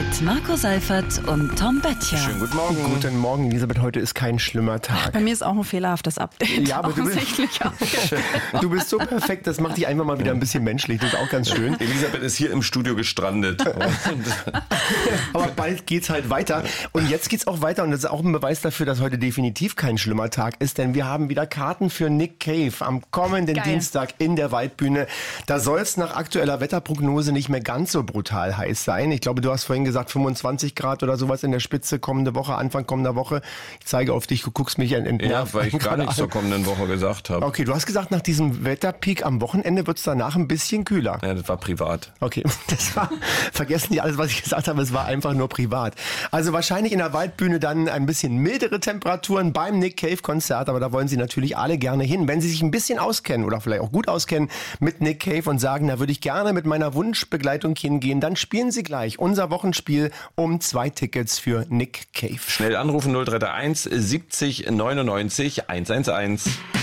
Mit Marco Seifert und Tom Böttcher. Schönen guten Morgen. Guten Morgen, Elisabeth. Heute ist kein schlimmer Tag. Bei mir ist auch ein fehlerhaftes Update. Ja, aber du bist so perfekt, das macht dich einfach mal wieder ein bisschen menschlich. Das ist auch ganz schön. Elisabeth ist hier im Studio gestrandet. Aber bald geht's halt weiter. Und jetzt geht's auch weiter. Und das ist auch ein Beweis dafür, dass heute definitiv kein schlimmer Tag ist. Denn wir haben wieder Karten für Nick Cave am kommenden Dienstag in der Waldbühne. Da soll es nach aktueller Wetterprognose nicht mehr ganz so brutal heiß sein. Ich glaube, du hast vorhin gesagt 25 Grad oder sowas in der Spitze kommende Woche, Anfang kommender Woche. Ich zeige auf dich, du guckst mich entnervt. Ja, weil ich gar nichts zur kommenden Woche gesagt habe. Okay, du hast gesagt, nach diesem Wetterpeak am Wochenende wird es danach ein bisschen kühler. Ja, das war privat. Okay, vergessen die alles, was ich gesagt habe, es war einfach nur privat. Also wahrscheinlich in der Waldbühne dann ein bisschen mildere Temperaturen beim Nick Cave Konzert, aber da wollen Sie natürlich alle gerne hin. Wenn Sie sich ein bisschen auskennen oder vielleicht auch gut auskennen mit Nick Cave und sagen, da würde ich gerne mit meiner Wunschbegleitung hingehen, dann spielen Sie gleich unser Wochenspiel um 2 Tickets für Nick Cave. Schnell anrufen 0331 70 99 111.